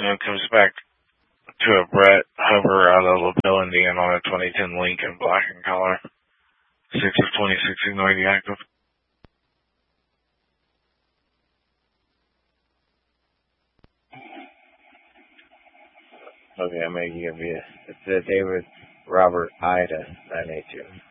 and it comes back to a Brett Huber out of LaBelle, Indiana on a 2010 Lincoln black and color. 6 of 26 igniting active. Okay, I'm going to give you, it's the David Robert Ida 982.